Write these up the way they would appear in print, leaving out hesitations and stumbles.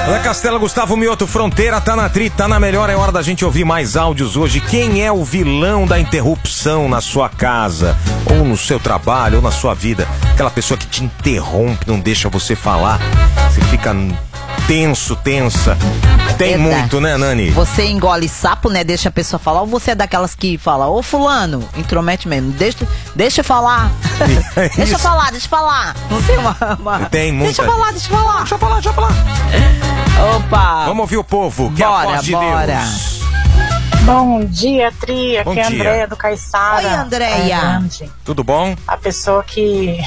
Ana Castela, Gustavo Mioto, Fronteira, tá na tri, tá na melhor, é hora da gente ouvir mais áudios hoje. Quem é o vilão da interrupção na sua casa, ou no seu trabalho, ou na sua vida? Aquela pessoa que te interrompe, não deixa você falar, você fica tensa. Tem muito, né, Nani? Você engole sapo, né? Deixa a pessoa falar. Ou você é daquelas que fala, ô fulano, intromete mesmo. Deixa eu falar. Deixa eu falar. Não tem uma... Tem muita. Deixa eu falar. Opa. Vamos ouvir o povo. Que Bora, é a voz de Deus. Bom dia, Tri. Aqui Bom é a dia. Andréia do Caiçara. Oi, Andréia. Tudo bom? A pessoa que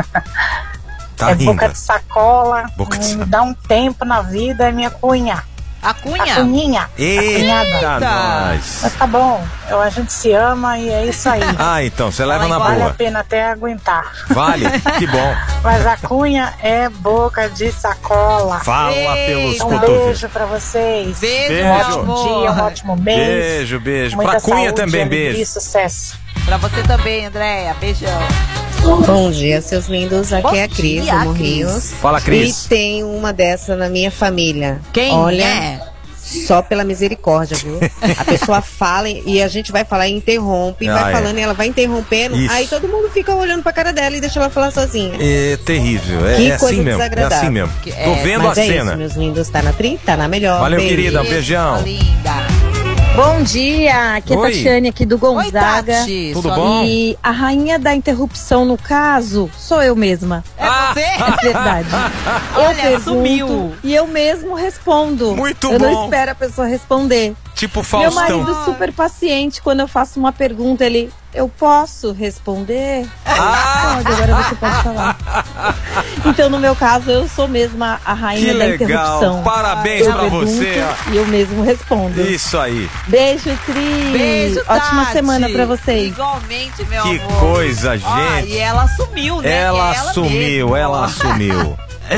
Tá é rindo. boca de sacola, Boca de me dá um tempo na vida, é minha cunha. A cunha? A cunhinha. Eita, nós. Mas tá bom, a gente se ama e é isso aí. Ah, então, você leva na Vale a boa. pena até aguentar. Vale? Que bom. Mas a cunha é boca de sacola. Fala pelos Um cotovelos. beijo pra vocês. Beijo, Um ótimo amor. dia, um ótimo mês. Beijo. Muita Pra Cunha saúde, também, alegria beijo. e sucesso. Pra você também, Andréia. Beijão. Bom dia, seus lindos. Aqui Bom é a Cris, dia, do Morrinhos. Cris. Fala, Cris. E tem uma dessa na minha família. Quem Olha, é? só pela misericórdia, viu? A pessoa fala e a gente vai falar e interrompe, Ah, vai é. falando e ela vai interrompendo. Isso. Aí todo mundo fica olhando pra cara dela e deixa ela falar sozinha. É terrível. Que É coisa assim mesmo. É desagradável. assim mesmo. É, Tô vendo Mas a é cena. isso, meus lindos. Tá na tri? Tá na melhor. Valeu, Beijo. querida. Beijão. Linda. Bom dia, aqui é Oi. Tatiane aqui do Gonzaga. Oi, Tati. Tudo Sua bom? E a rainha da interrupção, no caso, sou eu mesma. É você? É verdade. Eu Olha, pergunto sumiu. e eu mesmo respondo. Muito eu bom. não espero a pessoa responder. Tipo Meu Faustão. marido super paciente, quando eu faço uma pergunta, ele... Eu posso responder? Pode, agora você pode falar. Então, no meu caso, eu sou mesma a rainha Que da legal. interrupção. Parabéns eu pra pergunto você. E eu mesmo respondo. Isso aí. Beijo, Tri. Beijo, Ótima Tati. semana pra vocês. Igualmente, meu Que amor. coisa, Ah, gente. e ela sumiu, né? Ela Que sumiu, mesmo. ela sumiu.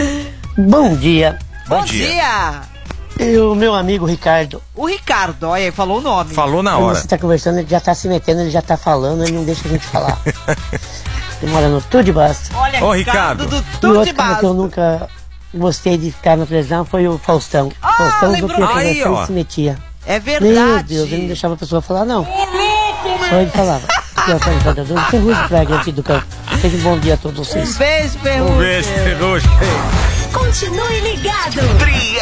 Bom dia. Bom Bom dia. dia. E o meu amigo Ricardo, O Ricardo, olha, ele falou o nome. Falou na quando hora. você tá conversando, ele já tá se metendo, ele já tá falando, ele não deixa a gente falar. Ele mora no Tudo de Basta. Olha, Ô, Ricardo. do E Tudo de outro cara que eu Base. nunca gostei de ficar na televisão foi o Faustão. Faustão do que lembrou. ia Aí, conversando ó. e se metia. É Meu verdade. Deus, ele não deixava a pessoa falar, não. Só ele falava. Aqui é o Ferrugem Ferrugem Praga aqui do campo. Seja um bom dia a todos vocês. Um beijo, Ferrugem. Um beijo, Ferrugem. Continue ligado. Tri